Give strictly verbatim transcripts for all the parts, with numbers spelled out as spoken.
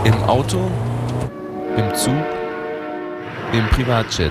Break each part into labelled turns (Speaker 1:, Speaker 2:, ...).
Speaker 1: Im Auto, im Zug, im Privatjet.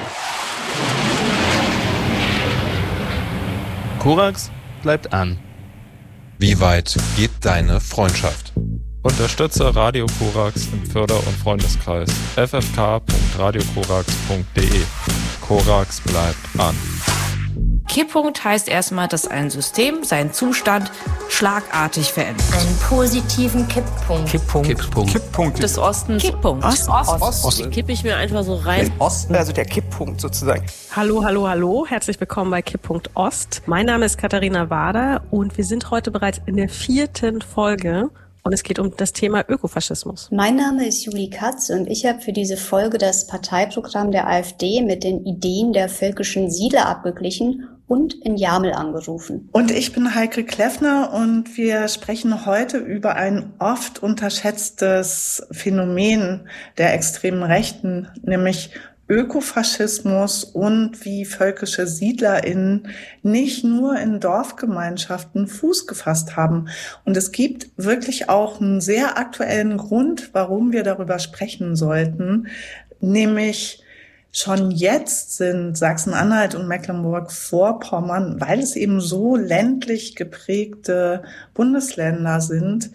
Speaker 1: Korax bleibt an.
Speaker 2: Wie weit geht deine Freundschaft?
Speaker 3: Unterstütze Radio Korax im Förder- und Freundeskreis f f k punkt radio korax punkt d e. Korax bleibt an.
Speaker 4: Kipppunkt heißt erstmal, dass ein System seinen Zustand schlagartig verändert.
Speaker 5: Einen positiven Kipppunkt.
Speaker 6: Kipppunkt.
Speaker 7: Kipppunkt. Kipppunkt.
Speaker 6: Des Ostens.
Speaker 4: Kipppunkt.
Speaker 6: Ost.
Speaker 4: Ost.
Speaker 6: Ost. Ost. Kippe ich mir einfach so rein.
Speaker 7: Osten, also der Kipppunkt sozusagen.
Speaker 8: Hallo, hallo, hallo. Herzlich willkommen bei Kipppunkt Ost. Mein Name ist Katharina Wader und wir sind heute bereits in der vierten Folge. Und es geht um das Thema Ökofaschismus.
Speaker 9: Mein Name ist Julie Katz und ich habe für diese Folge das Parteiprogramm der AfD mit den Ideen der völkischen Siedler abgeglichen und in Jamel angerufen.
Speaker 10: Und ich bin Heike Kleffner und wir sprechen heute über ein oft unterschätztes Phänomen der extremen Rechten, nämlich Ökofaschismus und wie völkische SiedlerInnen nicht nur in Dorfgemeinschaften Fuß gefasst haben. Und es gibt wirklich auch einen sehr aktuellen Grund, warum wir darüber sprechen sollten, nämlich schon jetzt sind Sachsen-Anhalt und Mecklenburg-Vorpommern, weil es eben so ländlich geprägte Bundesländer sind,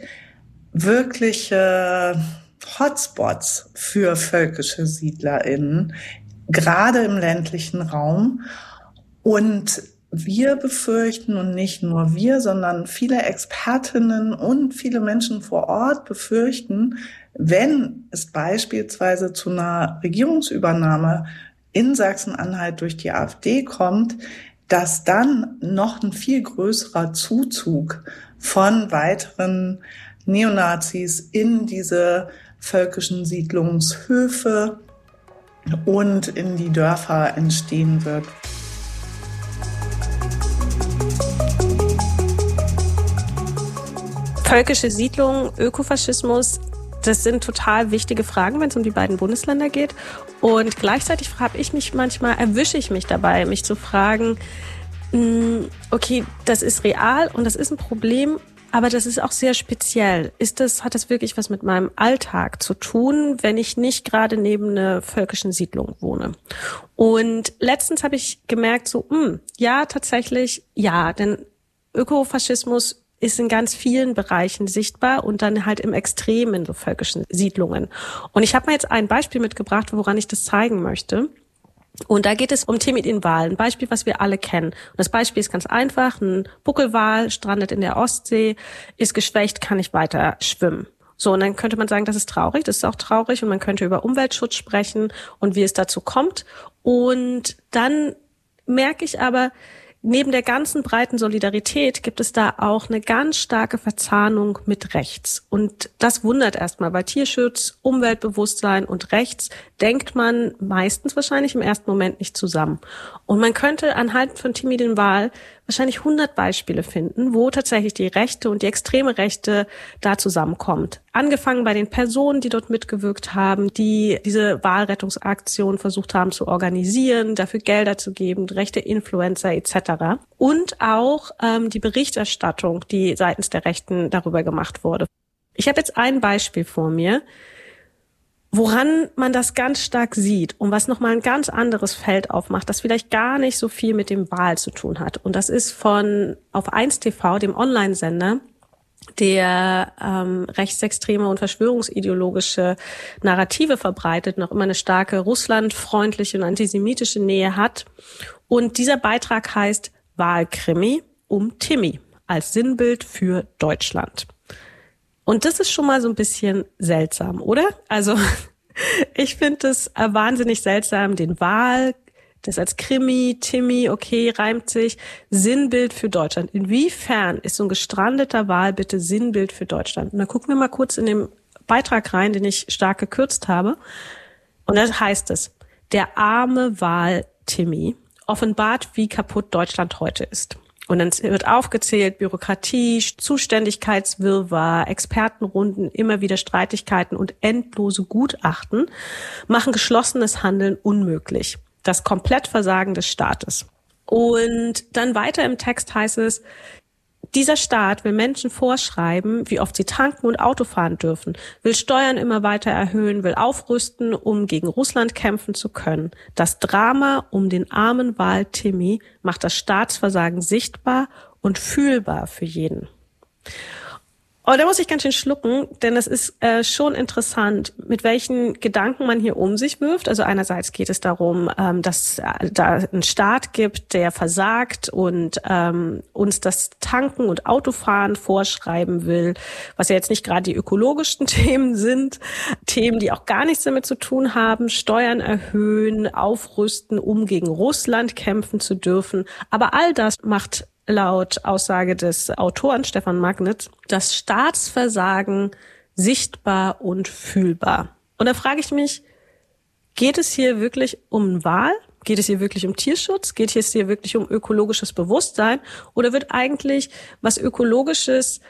Speaker 10: wirkliche Hotspots für völkische SiedlerInnen, gerade im ländlichen Raum. Und wir befürchten, und nicht nur wir, sondern viele Expertinnen und viele Menschen vor Ort befürchten, wenn es beispielsweise zu einer Regierungsübernahme in Sachsen-Anhalt durch die AfD kommt, dass dann noch ein viel größerer Zuzug von weiteren Neonazis in diese völkischen Siedlungshöfe und in die Dörfer entstehen wird.
Speaker 8: Völkische Siedlung, Ökofaschismus, das sind total wichtige Fragen, wenn es um die beiden Bundesländer geht. Und gleichzeitig frage ich mich manchmal, erwische ich mich dabei, mich zu fragen, okay, das ist real und das ist ein Problem, aber das ist auch sehr speziell. Ist das, hat das wirklich was mit meinem Alltag zu tun, wenn ich nicht gerade neben einer völkischen Siedlung wohne? Und letztens habe ich gemerkt, so, mh, ja, tatsächlich, ja, denn Ökofaschismus ist in ganz vielen Bereichen sichtbar und dann halt im Extrem in so völkischen Siedlungen. Und ich habe mir jetzt ein Beispiel mitgebracht, woran ich das zeigen möchte. Und da geht es um Timidin-Wal, ein Beispiel, was wir alle kennen. Und das Beispiel ist ganz einfach. Ein Buckelwal strandet in der Ostsee, ist geschwächt, kann nicht weiter schwimmen. So, und dann könnte man sagen, das ist traurig, das ist auch traurig. Und man könnte über Umweltschutz sprechen und wie es dazu kommt. Und dann merke ich aber, neben der ganzen breiten Solidarität gibt es da auch eine ganz starke Verzahnung mit rechts. Und das wundert erstmal, weil Tierschutz, Umweltbewusstsein und rechts denkt man meistens wahrscheinlich im ersten Moment nicht zusammen. Und man könnte anhand von Timidin-Wal wahrscheinlich hundert Beispiele finden, wo tatsächlich die Rechte und die extreme Rechte da zusammenkommt. Angefangen bei den Personen, die dort mitgewirkt haben, die diese Wahlrettungsaktion versucht haben zu organisieren, dafür Gelder zu geben, rechte Influencer et cetera. Und auch ähm, die Berichterstattung, die seitens der Rechten darüber gemacht wurde. Ich habe jetzt ein Beispiel vor mir, woran man das ganz stark sieht und was nochmal ein ganz anderes Feld aufmacht, das vielleicht gar nicht so viel mit dem Wahl zu tun hat. Und das ist von auf eins T V, dem Online-Sender, der ähm, rechtsextreme und verschwörungsideologische Narrative verbreitet, noch immer eine starke russlandfreundliche und antisemitische Nähe hat. Und dieser Beitrag heißt Wahlkrimi um Timmy als Sinnbild für Deutschland. Und das ist schon mal so ein bisschen seltsam, oder? Also ich finde es wahnsinnig seltsam, den Wal, das als Krimi, Timmy, okay, reimt sich, Sinnbild für Deutschland. Inwiefern ist so ein gestrandeter Wal bitte Sinnbild für Deutschland? Und dann gucken wir mal kurz in den Beitrag rein, den ich stark gekürzt habe. Und da heißt es, der arme Wal Timmy offenbart, wie kaputt Deutschland heute ist. Und dann wird aufgezählt, Bürokratie, Zuständigkeitswirrwarr, Expertenrunden, immer wieder Streitigkeiten und endlose Gutachten machen geschlossenes Handeln unmöglich. Das Komplettversagen des Staates. Und dann weiter im Text heißt es, Dieser Staat will Menschen vorschreiben, wie oft sie tanken und Auto fahren dürfen, will Steuern immer weiter erhöhen, will aufrüsten, um gegen Russland kämpfen zu können. Das Drama um den armen Wal Timmy macht das Staatsversagen sichtbar und fühlbar für jeden. Aber da muss ich ganz schön schlucken, denn es ist äh, schon interessant, mit welchen Gedanken man hier um sich wirft. Also einerseits geht es darum, ähm, dass äh, da einen Staat gibt, der versagt und ähm, uns das Tanken und Autofahren vorschreiben will, was ja jetzt nicht gerade die ökologischsten Themen sind, Themen, die auch gar nichts damit zu tun haben, Steuern erhöhen, aufrüsten, um gegen Russland kämpfen zu dürfen. Aber all das macht laut Aussage des Autoren Stefan Magnitz das Staatsversagen sichtbar und fühlbar. Und da frage ich mich, geht es hier wirklich um Wahl? Geht es hier wirklich um Tierschutz? Geht es hier wirklich um ökologisches Bewusstsein? Oder wird eigentlich was Ökologisches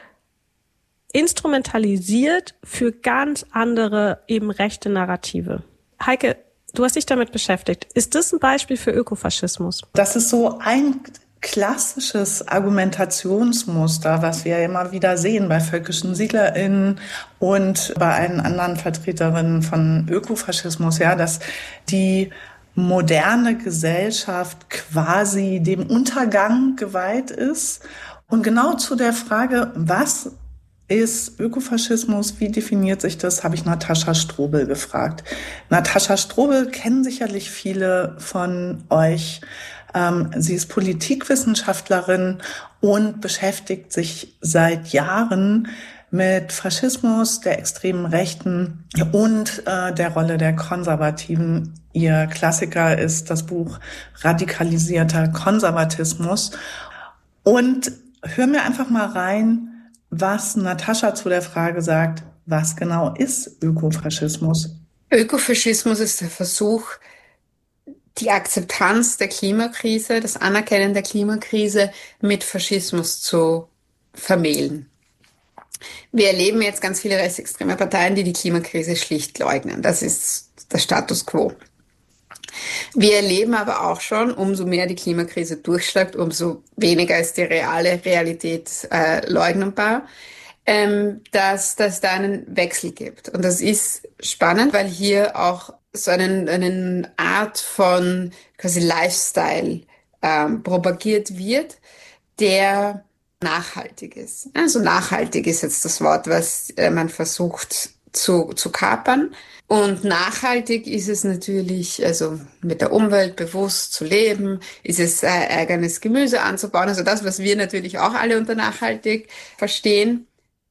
Speaker 8: instrumentalisiert für ganz andere, eben rechte Narrative? Heike, du hast dich damit beschäftigt. Ist das ein Beispiel für Ökofaschismus?
Speaker 10: Das ist so ein klassisches Argumentationsmuster, was wir immer wieder sehen bei völkischen SiedlerInnen und bei allen anderen Vertreterinnen von Ökofaschismus, ja, dass die moderne Gesellschaft quasi dem Untergang geweiht ist. Und genau zu der Frage, was ist Ökofaschismus, wie definiert sich das, habe ich Natascha Strobel gefragt. Natascha Strobel kennen sicherlich viele von euch. Sie ist Politikwissenschaftlerin und beschäftigt sich seit Jahren mit Faschismus, der extremen Rechten und äh, der Rolle der Konservativen. Ihr Klassiker ist das Buch Radikalisierter Konservatismus. Und hören wir einfach mal rein, was Natascha zu der Frage sagt, was genau ist Ökofaschismus?
Speaker 11: Ökofaschismus ist der Versuch, die Akzeptanz der Klimakrise, das Anerkennen der Klimakrise mit Faschismus zu vermählen. Wir erleben jetzt ganz viele rechtsextreme Parteien, die die Klimakrise schlicht leugnen. Das ist der Status quo. Wir erleben aber auch schon, umso mehr die Klimakrise durchschlägt, umso weniger ist die reale Realität äh, leugnbar, ähm, dass dass da einen Wechsel gibt. Und das ist spannend, weil hier auch so einen, einen Art von quasi Lifestyle ähm, propagiert wird, der nachhaltig ist. Also nachhaltig ist jetzt das Wort, was äh, man versucht zu, zu kapern. Und nachhaltig ist es natürlich, also mit der Umwelt bewusst zu leben, ist es äh, eigenes Gemüse anzubauen, also das, was wir natürlich auch alle unter nachhaltig verstehen.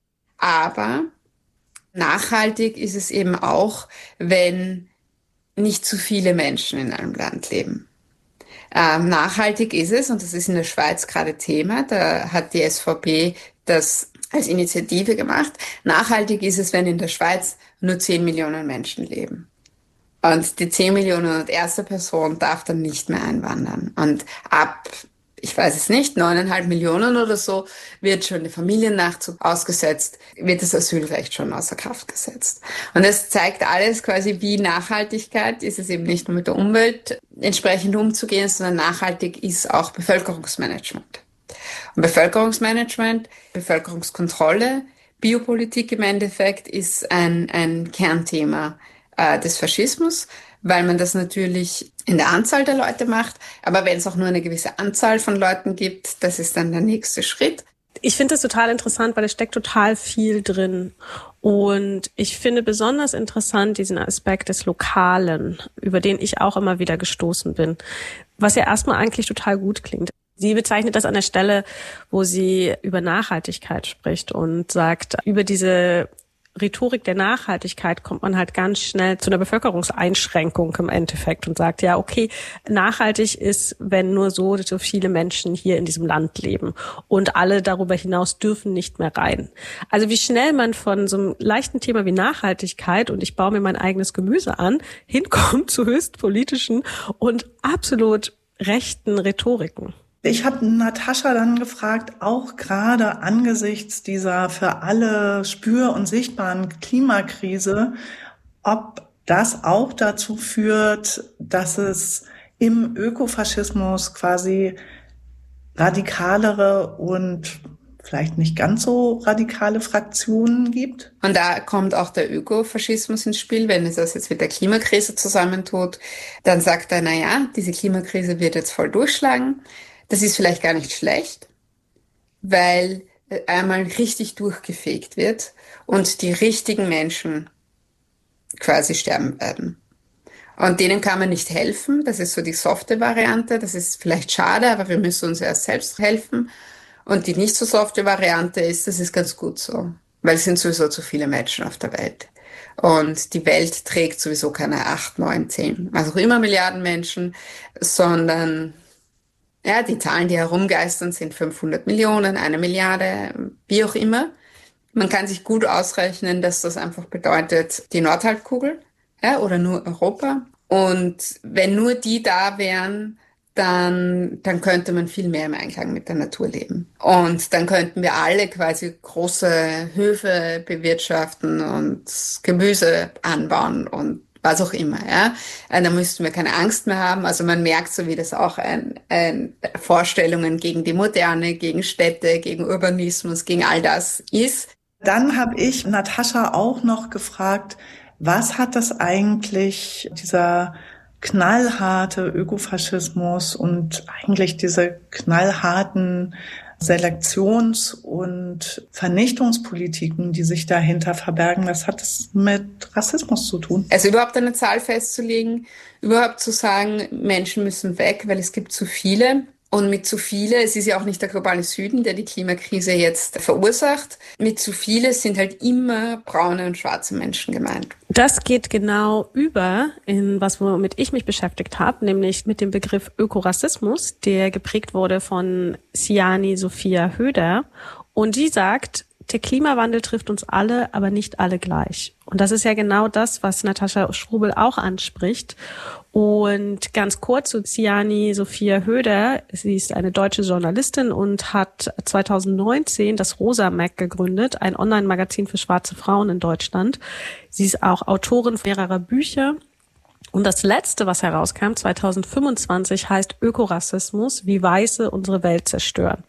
Speaker 11: Aber nachhaltig ist es eben auch, wenn nicht zu viele Menschen in einem Land leben. Ähm, nachhaltig ist es, und das ist in der Schweiz gerade Thema, da hat die S V P das als Initiative gemacht. Nachhaltig ist es, wenn in der Schweiz nur zehn Millionen Menschen leben. Und die zehn Millionen und erste Person darf dann nicht mehr einwandern. Und ab, ich weiß es nicht, neuneinhalb Millionen oder so, wird schon der Familiennachzug ausgesetzt, wird das Asylrecht schon außer Kraft gesetzt. Und es zeigt alles quasi, wie Nachhaltigkeit ist es eben nicht nur mit der Umwelt entsprechend umzugehen, sondern nachhaltig ist auch Bevölkerungsmanagement. Und Bevölkerungsmanagement, Bevölkerungskontrolle, Biopolitik im Endeffekt ist ein, ein Kernthema äh, des Faschismus, weil man das natürlich in der Anzahl der Leute macht. Aber wenn es auch nur eine gewisse Anzahl von Leuten gibt, das ist dann der nächste Schritt.
Speaker 8: Ich finde das total interessant, weil es steckt total viel drin. Und ich finde besonders interessant diesen Aspekt des Lokalen, über den ich auch immer wieder gestoßen bin, was ja erstmal eigentlich total gut klingt. Sie bezeichnet das an der Stelle, wo sie über Nachhaltigkeit spricht und sagt, über diese Rhetorik der Nachhaltigkeit kommt man halt ganz schnell zu einer Bevölkerungseinschränkung im Endeffekt und sagt, ja, okay, nachhaltig ist, wenn nur so, so viele Menschen hier in diesem Land leben und alle darüber hinaus dürfen nicht mehr rein. Also wie schnell man von so einem leichten Thema wie Nachhaltigkeit und ich baue mir mein eigenes Gemüse an, hinkommt zu höchst politischen und absolut rechten Rhetoriken.
Speaker 10: Ich habe Natascha dann gefragt, auch gerade angesichts dieser für alle spür- und sichtbaren Klimakrise, ob das auch dazu führt, dass es im Ökofaschismus quasi radikalere und vielleicht nicht ganz so radikale Fraktionen gibt.
Speaker 11: Und da kommt auch der Ökofaschismus ins Spiel. Wenn es das jetzt mit der Klimakrise zusammentut, dann sagt er, na ja, diese Klimakrise wird jetzt voll durchschlagen. Das ist vielleicht gar nicht schlecht, weil einmal richtig durchgefegt wird und die richtigen Menschen quasi sterben werden. Und denen kann man nicht helfen. Das ist so die softe Variante. Das ist vielleicht schade, aber wir müssen uns erst selbst helfen. Und die nicht so softe Variante ist, das ist ganz gut so, weil es sind sowieso zu viele Menschen auf der Welt. Und die Welt trägt sowieso keine acht, neun, zehn, was auch immer Milliarden Menschen, sondern ja, die Zahlen, die herumgeistern, sind fünfhundert Millionen, eine Milliarde, wie auch immer. Man kann sich gut ausrechnen, dass das einfach bedeutet, die Nordhalbkugel, ja, oder nur Europa. Und wenn nur die da wären, dann, dann könnte man viel mehr im Einklang mit der Natur leben. Und dann könnten wir alle quasi große Höfe bewirtschaften und Gemüse anbauen und was auch immer, ja. Da müssten wir keine Angst mehr haben. Also man merkt so, wie das auch ein, ein Vorstellungen gegen die Moderne, gegen Städte, gegen Urbanismus, gegen all das ist.
Speaker 10: Dann habe ich Natascha auch noch gefragt, was hat das eigentlich, dieser knallharte Ökofaschismus und eigentlich diese knallharten Selektions- und Vernichtungspolitiken, die sich dahinter verbergen, was hat das mit Rassismus zu tun?
Speaker 11: Also überhaupt eine Zahl festzulegen, überhaupt zu sagen, Menschen müssen weg, weil es gibt zu viele. Und mit zu viele, es ist ja auch nicht der globale Süden, der die Klimakrise jetzt verursacht, mit zu viele sind halt immer braune und schwarze Menschen gemeint.
Speaker 8: Das geht genau über in was, womit ich mich beschäftigt habe, nämlich mit dem Begriff Ökorassismus, der geprägt wurde von Siani Sophia Höder. Und die sagt, der Klimawandel trifft uns alle, aber nicht alle gleich. Und das ist ja genau das, was Natascha Strubel auch anspricht. Und ganz kurz zu Siani Sophia Höder. Sie ist eine deutsche Journalistin und hat zwanzig neunzehn das Rosa Mag gegründet, ein Online-Magazin für schwarze Frauen in Deutschland. Sie ist auch Autorin mehrerer Bücher. Und das letzte, was herauskam, zwanzig fünfundzwanzig, heißt Ökorassismus, wie Weiße unsere Welt zerstören.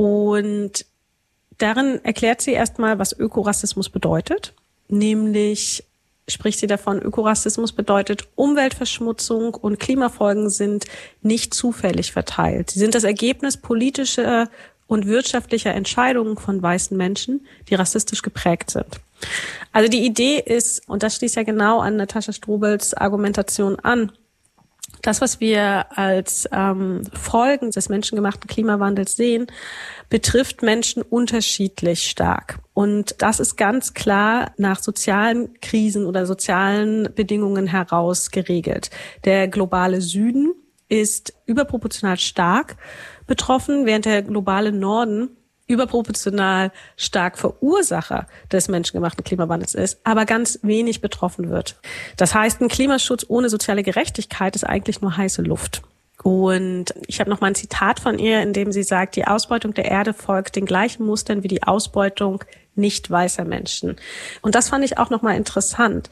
Speaker 8: Und darin erklärt sie erstmal, was Ökorassismus bedeutet. Nämlich spricht sie davon, Ökorassismus bedeutet, Umweltverschmutzung und Klimafolgen sind nicht zufällig verteilt. Sie sind das Ergebnis politischer und wirtschaftlicher Entscheidungen von weißen Menschen, die rassistisch geprägt sind. Also die Idee ist, und das schließt ja genau an Natascha Strubels Argumentation an, das, was wir als ähm, Folgen des menschengemachten Klimawandels sehen, betrifft Menschen unterschiedlich stark. Und das ist ganz klar nach sozialen Krisen oder sozialen Bedingungen heraus geregelt. Der globale Süden ist überproportional stark betroffen, während der globale Norden überproportional stark Verursacher des menschengemachten Klimawandels ist, aber ganz wenig betroffen wird. Das heißt, ein Klimaschutz ohne soziale Gerechtigkeit ist eigentlich nur heiße Luft. Und ich habe noch mal ein Zitat von ihr, in dem sie sagt, die Ausbeutung der Erde folgt den gleichen Mustern wie die Ausbeutung nicht weißer Menschen. Und das fand ich auch noch mal interessant.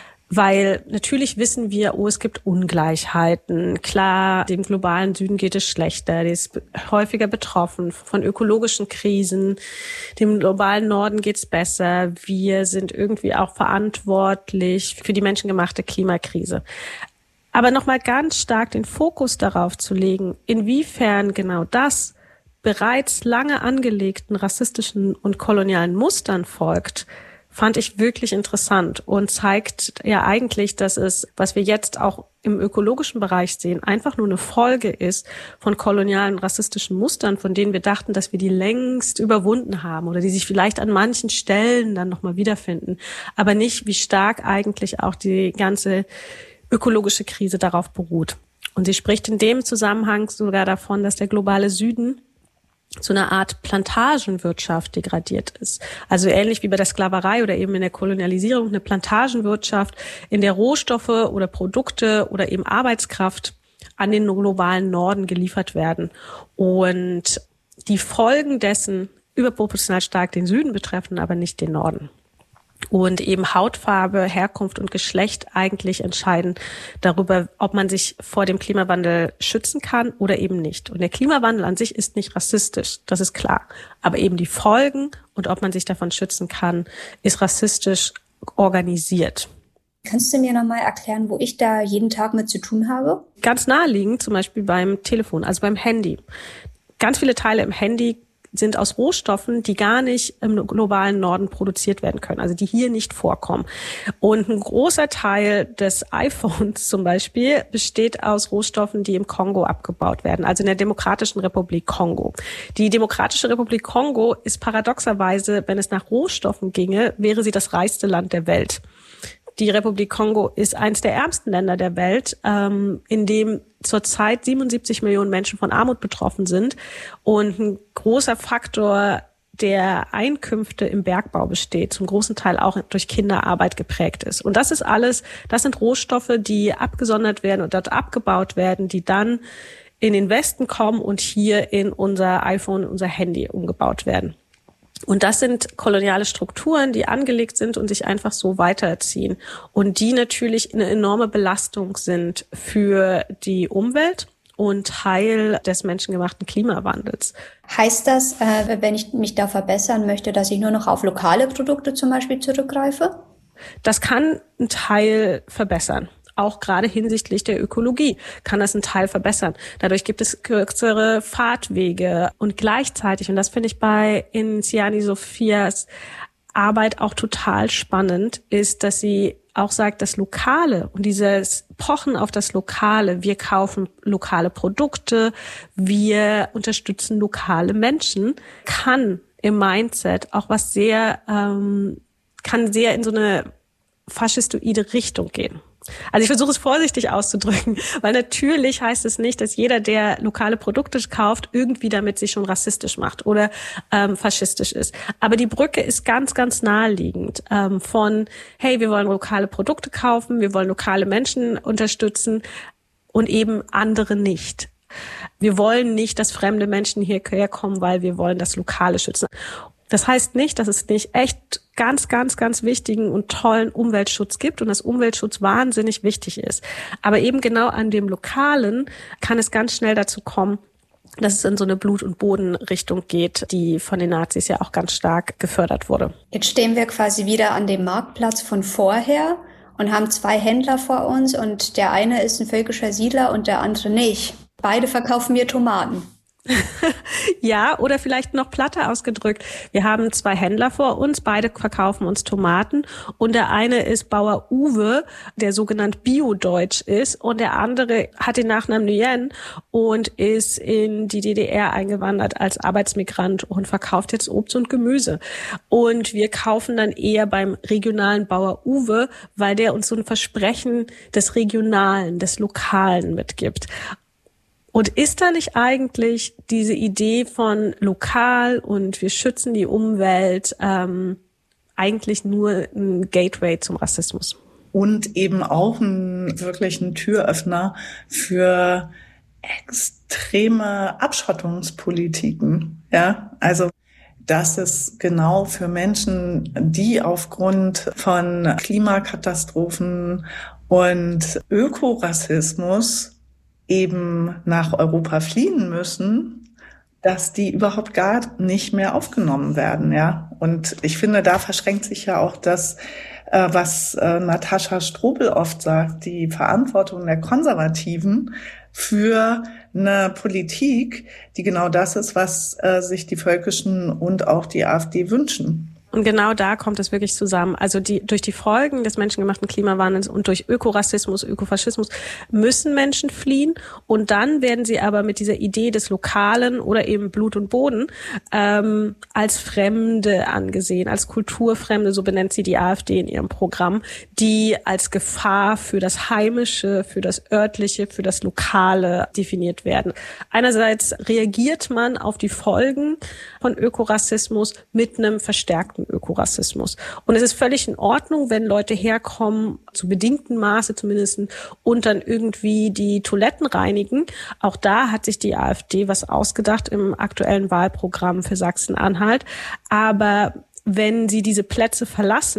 Speaker 8: Weil natürlich wissen wir, oh, es gibt Ungleichheiten. Klar, dem globalen Süden geht es schlechter, der ist häufiger betroffen von ökologischen Krisen. Dem globalen Norden geht es besser. Wir sind irgendwie auch verantwortlich für die menschengemachte Klimakrise. Aber nochmal ganz stark den Fokus darauf zu legen, inwiefern genau das bereits lange angelegten rassistischen und kolonialen Mustern folgt, fand ich wirklich interessant und zeigt ja eigentlich, dass es, was wir jetzt auch im ökologischen Bereich sehen, einfach nur eine Folge ist von kolonialen rassistischen Mustern, von denen wir dachten, dass wir die längst überwunden haben oder die sich vielleicht an manchen Stellen dann nochmal wiederfinden, aber nicht, wie stark eigentlich auch die ganze ökologische Krise darauf beruht. Und sie spricht in dem Zusammenhang sogar davon, dass der globale Süden zu einer Art Plantagenwirtschaft degradiert ist. Also ähnlich wie bei der Sklaverei oder eben in der Kolonialisierung eine Plantagenwirtschaft, in der Rohstoffe oder Produkte oder eben Arbeitskraft an den globalen Norden geliefert werden. Und die Folgen dessen überproportional stark den Süden betreffen, aber nicht den Norden. Und eben Hautfarbe, Herkunft und Geschlecht eigentlich entscheiden darüber, ob man sich vor dem Klimawandel schützen kann oder eben nicht. Und der Klimawandel an sich ist nicht rassistisch, das ist klar. Aber eben die Folgen und ob man sich davon schützen kann, ist rassistisch organisiert.
Speaker 9: Kannst du mir nochmal erklären, wo ich da jeden Tag mit zu tun habe?
Speaker 8: Ganz naheliegend, zum Beispiel beim Telefon, also beim Handy. Ganz viele Teile im Handy sind aus Rohstoffen, die gar nicht im globalen Norden produziert werden können, also die hier nicht vorkommen. Und ein großer Teil des iPhones zum Beispiel besteht aus Rohstoffen, die im Kongo abgebaut werden, also in der Demokratischen Republik Kongo. Die Demokratische Republik Kongo ist paradoxerweise, wenn es nach Rohstoffen ginge, wäre sie das reichste Land der Welt. Die Republik Kongo ist eines der ärmsten Länder der Welt, ähm, in dem zurzeit siebenundsiebzig Millionen Menschen von Armut betroffen sind und ein großer Faktor der Einkünfte im Bergbau besteht, zum großen Teil auch durch Kinderarbeit geprägt ist. Und das ist alles, das sind Rohstoffe, die abgesondert werden und dort abgebaut werden, die dann in den Westen kommen und hier in unser iPhone, unser Handy umgebaut werden. Und das sind koloniale Strukturen, die angelegt sind und sich einfach so weiterziehen und die natürlich eine enorme Belastung sind für die Umwelt und Teil des menschengemachten Klimawandels.
Speaker 9: Heißt das, äh, wenn ich mich da verbessern möchte, dass ich nur noch auf lokale Produkte zum Beispiel zurückgreife?
Speaker 8: Das kann einen Teil verbessern. Auch gerade hinsichtlich der Ökologie kann das einen Teil verbessern. Dadurch gibt es kürzere Fahrtwege und gleichzeitig, und das finde ich bei Inciani Sophias Arbeit auch total spannend, ist, dass sie auch sagt, das Lokale und dieses Pochen auf das Lokale, wir kaufen lokale Produkte, wir unterstützen lokale Menschen, kann im Mindset auch was sehr, ähm, kann sehr in so eine faschistoide Richtung gehen. Also ich versuche es vorsichtig auszudrücken, weil natürlich heißt es nicht, dass jeder, der lokale Produkte kauft, irgendwie damit sich schon rassistisch macht oder ähm, faschistisch ist. Aber die Brücke ist ganz, ganz naheliegend ähm, von, hey, wir wollen lokale Produkte kaufen, wir wollen lokale Menschen unterstützen und eben andere nicht. Wir wollen nicht, dass fremde Menschen hierher kommen, weil wir wollen das Lokale schützen. Das heißt nicht, dass es nicht echt ganz, ganz, ganz wichtigen und tollen Umweltschutz gibt und dass Umweltschutz wahnsinnig wichtig ist. Aber eben genau an dem Lokalen kann es ganz schnell dazu kommen, dass es in so eine Blut- und Bodenrichtung geht, die von den Nazis ja auch ganz stark gefördert wurde.
Speaker 9: Jetzt stehen wir quasi wieder an dem Marktplatz von vorher und haben zwei Händler vor uns und der eine ist ein völkischer Siedler und der andere nicht. Beide verkaufen mir Tomaten.
Speaker 8: Ja, oder vielleicht noch platter ausgedrückt. Wir haben zwei Händler vor uns, beide verkaufen uns Tomaten und der eine ist Bauer Uwe, der sogenannt Bio-Deutsch ist und der andere hat den Nachnamen Nguyen und ist in die D D R eingewandert als Arbeitsmigrant und verkauft jetzt Obst und Gemüse. Und wir kaufen dann eher beim regionalen Bauer Uwe, weil der uns so ein Versprechen des Regionalen, des Lokalen mitgibt. Und ist da nicht eigentlich diese Idee von lokal und wir schützen die Umwelt ähm, eigentlich nur ein Gateway zum Rassismus?
Speaker 10: Und eben auch ein wirklich ein Türöffner für extreme Abschottungspolitiken. Ja, also dass es genau für Menschen, die aufgrund von Klimakatastrophen und Ökorassismus eben nach Europa fliehen müssen, dass die überhaupt gar nicht mehr aufgenommen werden, ja. Und ich finde, da verschränkt sich ja auch das, äh, was äh, Natascha Strobel oft sagt, die Verantwortung der Konservativen für eine Politik, die genau das ist, was äh, sich die Völkischen und auch die AfD wünschen.
Speaker 8: Und genau da kommt es wirklich zusammen. Also die, durch die Folgen des menschengemachten Klimawandels und durch Ökorassismus, Ökofaschismus müssen Menschen fliehen. Und dann werden sie aber mit dieser Idee des Lokalen oder eben Blut und Boden ähm, als Fremde angesehen, als Kulturfremde, so benennt sie die AfD in ihrem Programm, die als Gefahr für das Heimische, für das Örtliche, für das Lokale definiert werden. Einerseits reagiert man auf die Folgen von Ökorassismus mit einem verstärkten Ökorassismus. Und es ist völlig in Ordnung, wenn Leute herkommen, zu bedingtem Maße zumindest, und dann irgendwie die Toiletten reinigen. Auch da hat sich die AfD was ausgedacht im aktuellen Wahlprogramm für Sachsen-Anhalt. Aber wenn sie diese Plätze verlassen,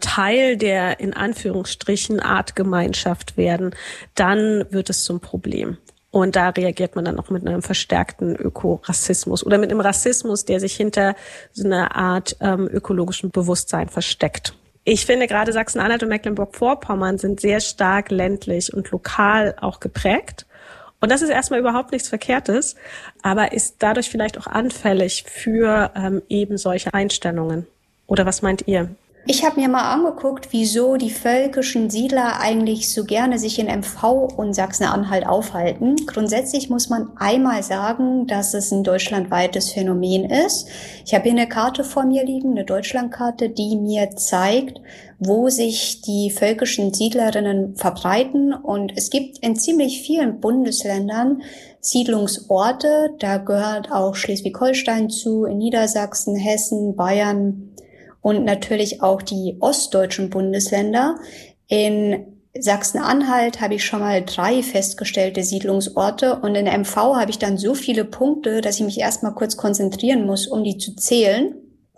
Speaker 8: Teil der in Anführungsstrichen Artgemeinschaft werden, dann wird es zum Problem. Und da reagiert man dann auch mit einem verstärkten Ökorassismus oder mit einem Rassismus, der sich hinter so einer Art ähm, ökologischen Bewusstsein versteckt. Ich finde, gerade Sachsen-Anhalt und Mecklenburg-Vorpommern sind sehr stark ländlich und lokal auch geprägt. Und das ist erstmal überhaupt nichts Verkehrtes, aber ist dadurch vielleicht auch anfällig für ähm, eben solche Einstellungen. Oder was meint ihr?
Speaker 9: Ich habe mir mal angeguckt, wieso die völkischen Siedler eigentlich so gerne sich in M V und Sachsen-Anhalt aufhalten. Grundsätzlich muss man einmal sagen, dass es ein deutschlandweites Phänomen ist. Ich habe hier eine Karte vor mir liegen, eine Deutschlandkarte, die mir zeigt, wo sich die völkischen Siedlerinnen verbreiten. Und es gibt in ziemlich vielen Bundesländern Siedlungsorte. Da gehört auch Schleswig-Holstein zu, in Niedersachsen, Hessen, Bayern und natürlich auch die ostdeutschen Bundesländer. In Sachsen-Anhalt habe ich schon mal drei festgestellte Siedlungsorte und in M V habe ich dann so viele Punkte, dass ich mich erstmal kurz konzentrieren muss, um die zu zählen.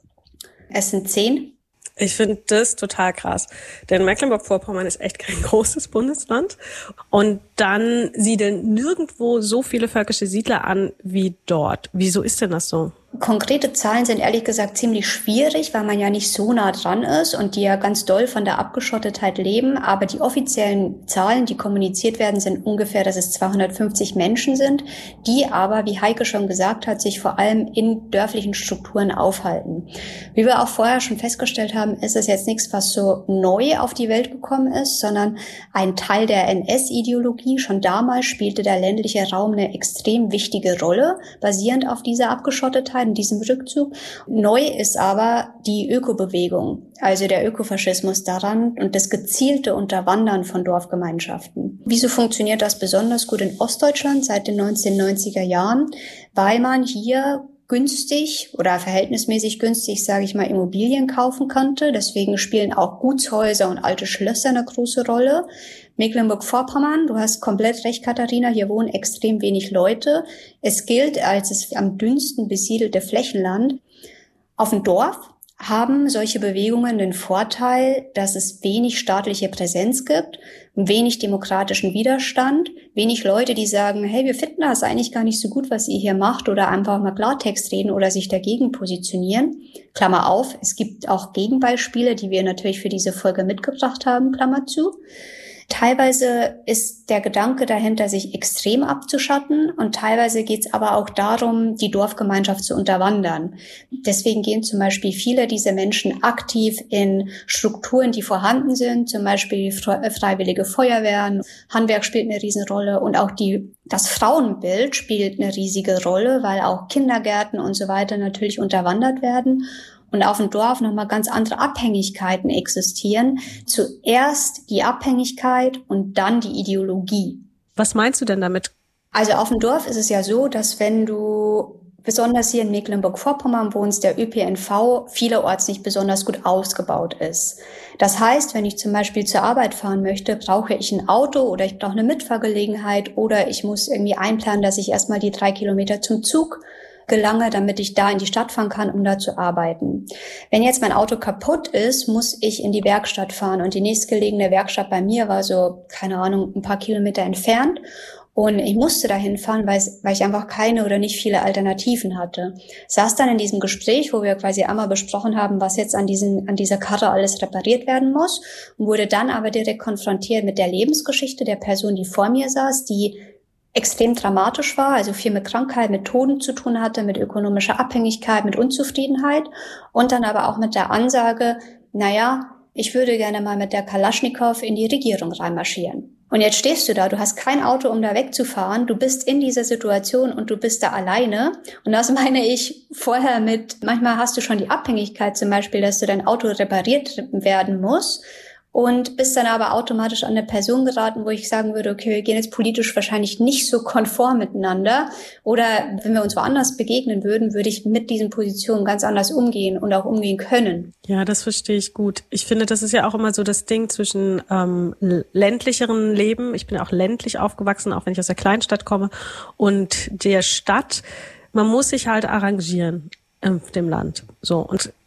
Speaker 9: Es sind zehn.
Speaker 8: Ich finde das total krass, denn Mecklenburg-Vorpommern ist echt kein großes Bundesland und dann siedeln nirgendwo so viele völkische Siedler an wie dort. Wieso ist denn das so?
Speaker 9: Konkrete Zahlen sind ehrlich gesagt ziemlich schwierig, weil man ja nicht so nah dran ist und die ja ganz doll von der Abgeschottetheit leben. Aber die offiziellen Zahlen, die kommuniziert werden, sind ungefähr, dass es zweihundertfünfzig Menschen sind, die aber, wie Heike schon gesagt hat, sich vor allem in dörflichen Strukturen aufhalten. Wie wir auch vorher schon festgestellt haben, ist es jetzt nichts, was so neu auf die Welt gekommen ist, sondern ein Teil der N S-Ideologie. Schon damals spielte der ländliche Raum eine extrem wichtige Rolle, basierend auf dieser Abgeschottetheit, in diesem Rückzug. Neu ist aber die Ökobewegung, also der Ökofaschismus daran und das gezielte Unterwandern von Dorfgemeinschaften. Wieso funktioniert das besonders gut in Ostdeutschland seit den neunzehnhundertneunziger Jahren? Weil man hier günstig oder verhältnismäßig günstig, sage ich mal, Immobilien kaufen konnte. Deswegen spielen auch Gutshäuser und alte Schlösser eine große Rolle. Mecklenburg-Vorpommern, du hast komplett recht, Katharina, hier wohnen extrem wenig Leute. Es gilt als das am dünnsten besiedelte Flächenland. Auf dem Dorf haben solche Bewegungen den Vorteil, dass es wenig staatliche Präsenz gibt, wenig demokratischen Widerstand, wenig Leute, die sagen, hey, wir finden das eigentlich gar nicht so gut, was ihr hier macht, oder einfach mal Klartext reden oder sich dagegen positionieren. Klammer auf, es gibt auch Gegenbeispiele, die wir natürlich für diese Folge mitgebracht haben, Klammer zu. Teilweise ist der Gedanke dahinter, sich extrem abzuschotten und teilweise geht es aber auch darum, die Dorfgemeinschaft zu unterwandern. Deswegen gehen zum Beispiel viele dieser Menschen aktiv in Strukturen, die vorhanden sind, zum Beispiel freiwillige Feuerwehren, Handwerk spielt eine Riesenrolle und auch die das Frauenbild spielt eine riesige Rolle, weil auch Kindergärten und so weiter natürlich unterwandert werden. Und auf dem Dorf nochmal ganz andere Abhängigkeiten existieren. Zuerst die Abhängigkeit und dann die Ideologie.
Speaker 8: Was meinst du denn damit?
Speaker 9: Also auf dem Dorf ist es ja so, dass wenn du besonders hier in Mecklenburg-Vorpommern wohnst, der Ö P N V vielerorts nicht besonders gut ausgebaut ist. Das heißt, wenn ich zum Beispiel zur Arbeit fahren möchte, brauche ich ein Auto oder ich brauche eine Mitfahrgelegenheit oder ich muss irgendwie einplanen, dass ich erstmal die drei Kilometer zum Zug gelange, damit ich da in die Stadt fahren kann, um da zu arbeiten. Wenn jetzt mein Auto kaputt ist, muss ich in die Werkstatt fahren und die nächstgelegene Werkstatt bei mir war so, keine Ahnung, ein paar Kilometer entfernt und ich musste dahin fahren, weil, weil ich einfach keine oder nicht viele Alternativen hatte. Ich saß dann in diesem Gespräch, wo wir quasi einmal besprochen haben, was jetzt an diesen, an dieser Karre alles repariert werden muss und wurde dann aber direkt konfrontiert mit der Lebensgeschichte der Person, die vor mir saß, die extrem dramatisch war, also viel mit Krankheit, mit Toten zu tun hatte, mit ökonomischer Abhängigkeit, mit Unzufriedenheit und dann aber auch mit der Ansage, naja, ich würde gerne mal mit der Kalaschnikow in die Regierung reinmarschieren. Und jetzt stehst du da, du hast kein Auto, um da wegzufahren, du bist in dieser Situation und du bist da alleine. Und das meine ich vorher mit, manchmal hast du schon die Abhängigkeit zum Beispiel, dass du dein Auto repariert werden muss. Und bist dann aber automatisch an eine Person geraten, wo ich sagen würde, okay, wir gehen jetzt politisch wahrscheinlich nicht so konform miteinander. Oder wenn wir uns woanders begegnen würden, würde ich mit diesen Positionen ganz anders umgehen und auch umgehen können.
Speaker 8: Ja, das verstehe ich gut. Ich finde, das ist ja auch immer so das Ding zwischen ähm, ländlicheren Leben. Ich bin ja auch ländlich aufgewachsen, auch wenn ich aus der Kleinstadt komme, und der Stadt. Man muss sich halt arrangieren auf dem Land. So, und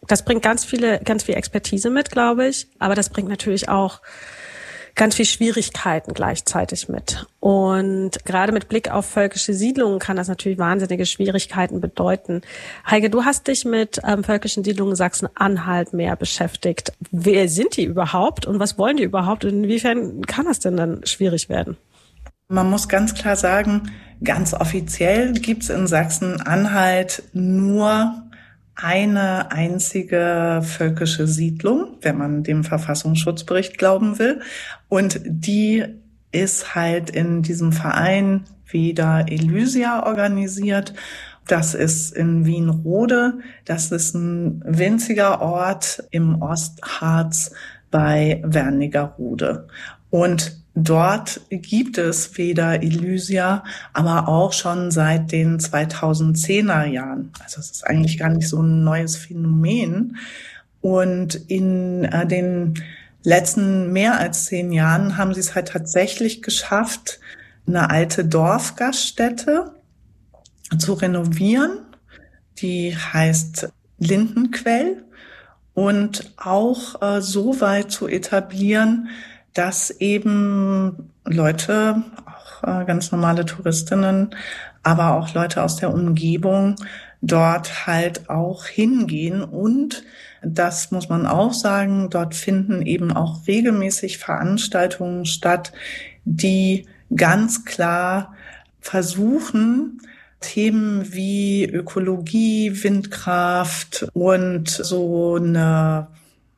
Speaker 8: Das bringt ganz viele, ganz viel Expertise mit, glaube ich. Aber das bringt natürlich auch ganz viel Schwierigkeiten gleichzeitig mit. Und gerade mit Blick auf völkische Siedlungen kann das natürlich wahnsinnige Schwierigkeiten bedeuten. Heike, du hast dich mit ähm, völkischen Siedlungen Sachsen-Anhalt mehr beschäftigt. Wer sind die überhaupt und was wollen die überhaupt? Und inwiefern kann das denn dann schwierig werden?
Speaker 10: Man muss ganz klar sagen, ganz offiziell gibt's in Sachsen-Anhalt nur eine einzige völkische Siedlung, wenn man dem Verfassungsschutzbericht glauben will. Und die ist halt in diesem Verein Veda Elysia organisiert. Das ist in Wienrode. Das ist ein winziger Ort im Ostharz bei Wernigerode. Und dort gibt es Veda Elysia, aber auch schon seit den zweitausendzehner Jahren. Also es ist eigentlich gar nicht so ein neues Phänomen. Und in äh, den letzten mehr als zehn Jahren haben sie es halt tatsächlich geschafft, eine alte Dorfgaststätte zu renovieren. Die heißt Lindenquell und auch äh, so weit zu etablieren, dass eben Leute, auch äh, ganz normale Touristinnen, aber auch Leute aus der Umgebung dort halt auch hingehen. Und das muss man auch sagen, dort finden eben auch regelmäßig Veranstaltungen statt, die ganz klar versuchen, Themen wie Ökologie, Windkraft und so eine,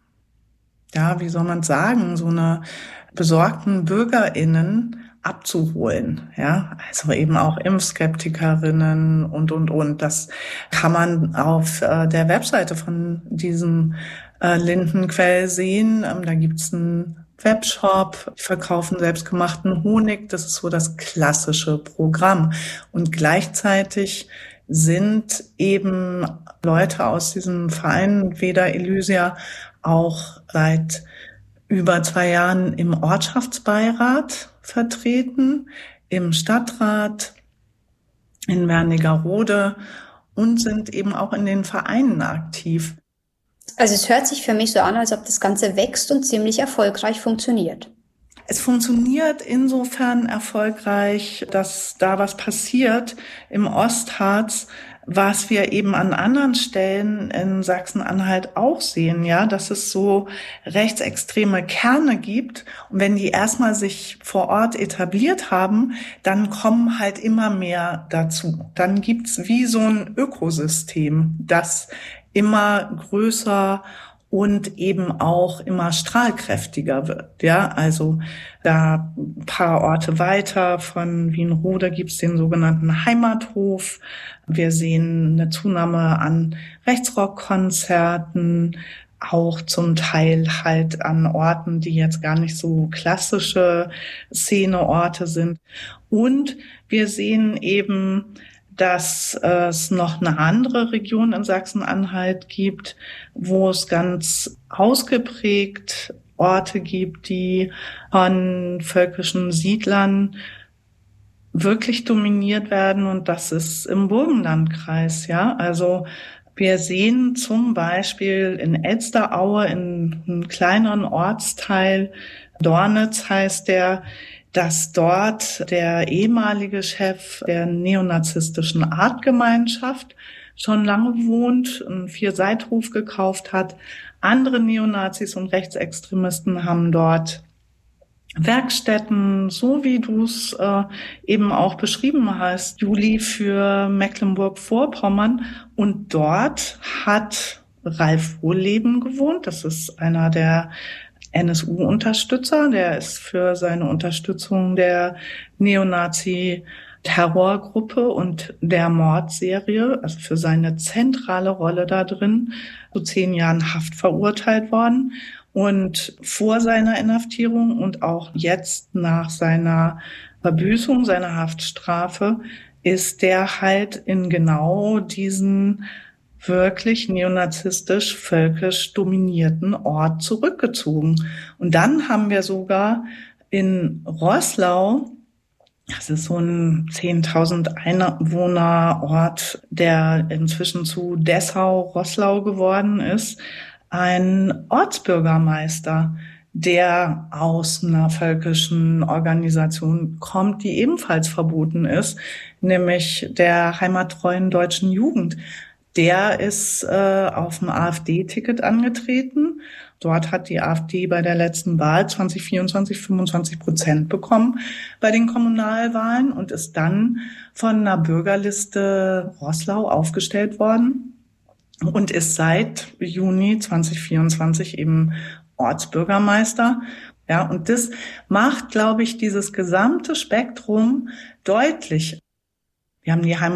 Speaker 10: ja, wie soll man sagen, so eine besorgten BürgerInnen abzuholen, ja, also eben auch Impfskeptikerinnen und, und, und. Das kann man auf äh, der Webseite von diesem äh, Lindenquell sehen. Ähm, da gibt's einen Webshop, die verkaufen selbstgemachten Honig. Das ist so das klassische Programm. Und gleichzeitig sind eben Leute aus diesem Verein Veda Elysia auch seit über zwei Jahren im Ortschaftsbeirat vertreten, im Stadtrat in Wernigerode und sind eben auch in den Vereinen aktiv.
Speaker 9: Also es hört sich für mich so an, als ob das Ganze wächst und ziemlich erfolgreich funktioniert.
Speaker 10: Es funktioniert insofern erfolgreich, dass da was passiert im Ostharz, was wir eben an anderen Stellen in Sachsen-Anhalt auch sehen, ja, dass es so rechtsextreme Kerne gibt. Und wenn die erstmal sich vor Ort etabliert haben, dann kommen halt immer mehr dazu. Dann gibt's wie so ein Ökosystem, das immer größer und eben auch immer strahlkräftiger wird, ja, also da ein paar Orte weiter von Wienrode gibt's den sogenannten Heimathof. Wir sehen eine Zunahme an Rechtsrockkonzerten, auch zum Teil halt an Orten, die jetzt gar nicht so klassische Szeneorte sind. Und wir sehen eben, dass es noch eine andere Region in Sachsen-Anhalt gibt, wo es ganz ausgeprägt Orte gibt, die von völkischen Siedlern wirklich dominiert werden. Und das ist im Burgenlandkreis, ja. Also wir sehen zum Beispiel in Elsteraue, in einem kleineren Ortsteil, Dornitz heißt der, dass dort der ehemalige Chef der neonazistischen Artgemeinschaft schon lange wohnt, einen Vierseitruf gekauft hat. Andere Neonazis und Rechtsextremisten haben dort Werkstätten, so wie du es äh, eben auch beschrieben hast, Juli, für Mecklenburg-Vorpommern. Und dort hat Ralf Wohlleben gewohnt. Das ist einer der N S U-Unterstützer, der ist für seine Unterstützung der Neonazi-Terrorgruppe und der Mordserie, also für seine zentrale Rolle da drin, zu zehn Jahren Haft verurteilt worden. Und vor seiner Inhaftierung und auch jetzt nach seiner Verbüßung, seiner Haftstrafe, ist der halt in genau diesen wirklich neonazistisch, völkisch dominierten Ort zurückgezogen. Und dann haben wir sogar in Roßlau Das ist so ein zehntausend Einwohner-Ort, der inzwischen zu Dessau-Roßlau geworden ist. Ein Ortsbürgermeister, der aus einer völkischen Organisation kommt, die ebenfalls verboten ist, nämlich der heimattreuen Deutschen Jugend. Der ist äh, auf dem AfD-Ticket angetreten. Dort hat die AfD bei der letzten Wahl zwanzig vierundzwanzig fünfundzwanzig Prozent bekommen bei den Kommunalwahlen und ist dann von einer Bürgerliste Roßlau aufgestellt worden und ist seit Juni zwanzig vierundzwanzig eben Ortsbürgermeister. Ja, und das macht, glaube ich, dieses gesamte Spektrum deutlich. Wir haben die Heimat